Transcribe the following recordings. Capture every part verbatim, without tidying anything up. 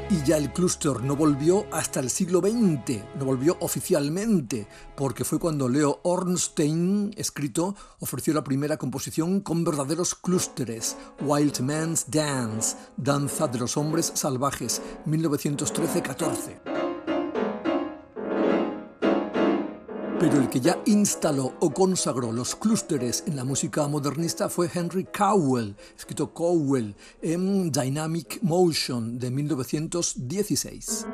Y ya el clúster no volvió hasta el siglo veinte, no volvió oficialmente, porque fue cuando Leo Ornstein, escrito, ofreció la primera composición con verdaderos clústeres, Wild Man's Dance, Danza de los Hombres Salvajes, mil novecientos trece catorce. Pero el que ya instaló o consagró los clústeres en la música modernista fue Henry Cowell, escrito Cowell, en Dynamic Motion de mil novecientos dieciséis.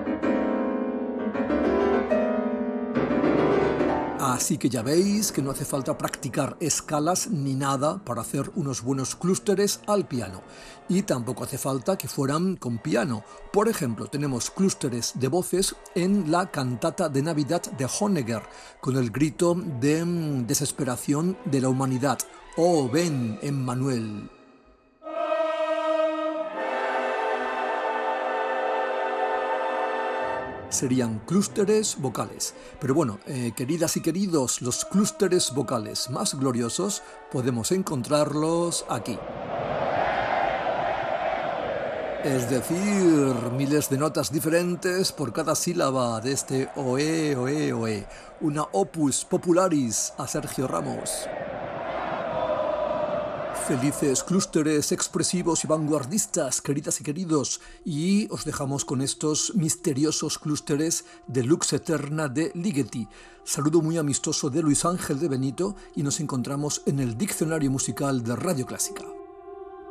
Así que ya veis que no hace falta practicar escalas ni nada para hacer unos buenos clústeres al piano. Y tampoco hace falta que fueran con piano. Por ejemplo, tenemos clústeres de voces en la cantata de Navidad de Honegger, con el grito de desesperación de la humanidad. ¡Oh, ven, Emmanuel! Serían clústeres vocales. Pero bueno, eh, queridas y queridos, los clústeres vocales más gloriosos podemos encontrarlos aquí. Es decir, miles de notas diferentes por cada sílaba de este oe, oe, oe. Una opus popularis a Sergio Ramos. Felices clústeres expresivos y vanguardistas, queridas y queridos, y os dejamos con estos misteriosos clústeres de Lux Eterna de Ligeti. Saludo muy amistoso de Luis Ángel de Benito y nos encontramos en el Diccionario Musical de Radio Clásica.